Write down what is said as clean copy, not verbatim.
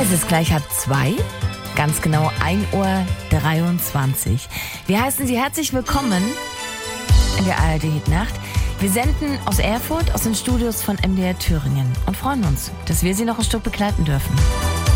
Es ist gleich 1:30, ganz genau 1:23 Uhr. Wir heißen Sie herzlich willkommen in der ARD-Hit-Nacht. Wir senden aus Erfurt, aus den Studios von MDR Thüringen und freuen uns, dass wir Sie noch ein Stück begleiten dürfen.